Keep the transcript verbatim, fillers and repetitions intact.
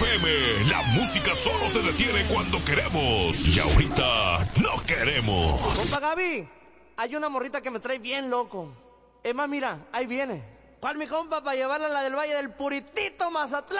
F M. La música solo se detiene cuando queremos. Y ahorita no queremos. Compa Gaby, hay una morrita que me trae bien loco. Es más, mira, ahí viene. ¿Cuál mi compa para llevarla a la del Valle del Puritito Mazatlán?